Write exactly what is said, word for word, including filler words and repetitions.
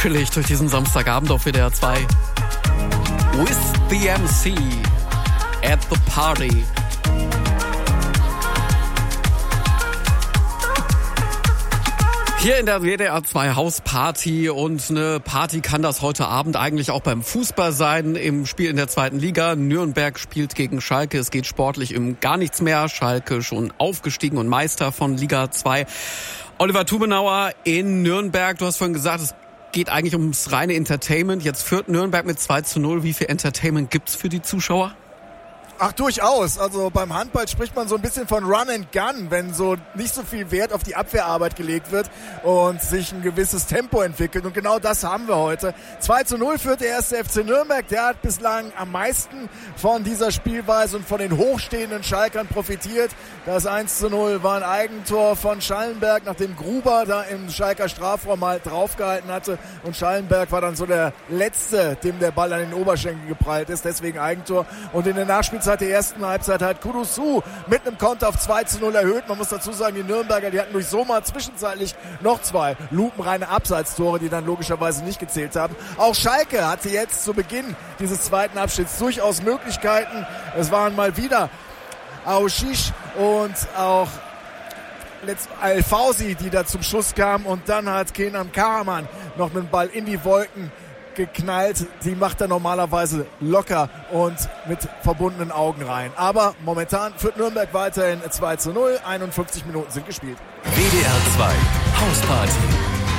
chillig durch diesen Samstagabend auf W D R zwei. With the M C at the party. Hier in der W D R zwei Hausparty, und eine Party kann das heute Abend eigentlich auch beim Fußball sein. Im Spiel in der zweiten Liga. Nürnberg spielt gegen Schalke. Es geht sportlich um gar nichts mehr. Schalke schon aufgestiegen und Meister von Liga zwei. Oliver Tubenauer in Nürnberg. Du hast vorhin gesagt, es geht eigentlich ums reine Entertainment. Jetzt führt Nürnberg mit zwei zu null. Wie viel Entertainment gibt's für die Zuschauer? Ach, durchaus. Also beim Handball spricht man so ein bisschen von Run and Gun, wenn so nicht so viel Wert auf die Abwehrarbeit gelegt wird und sich ein gewisses Tempo entwickelt. Und genau das haben wir heute. zwei zu null führt der erste F C Nürnberg. Der hat bislang am meisten von dieser Spielweise und von den hochstehenden Schalkern profitiert. Das eins zu null war ein Eigentor von Schallenberg, nachdem Gruber da im Schalker Strafraum mal draufgehalten hatte. Und Schallenberg war dann so der Letzte, dem der Ball an den Oberschenkel geprallt ist. Deswegen Eigentor. Und in der Nachspielzeit der ersten Halbzeit hat Kudusu mit einem Konter auf zwei zu null erhöht. Man muss dazu sagen, die Nürnberger, die hatten durch Sommer zwischenzeitlich noch zwei lupenreine Abseitstore, die dann logischerweise nicht gezählt haben. Auch Schalke hatte jetzt zu Beginn dieses zweiten Abschnitts durchaus Möglichkeiten. Es waren mal wieder Aoshish und auch Al-Fausi, die da zum Schuss kamen, und dann hat Kenan Karaman noch einen Ball in die Wolken geknallt. Die macht er normalerweise locker und mit verbundenen Augen rein. Aber momentan führt Nürnberg weiterhin zwei zu null. einundfünfzig Minuten sind gespielt. W D R zwei Hausparty.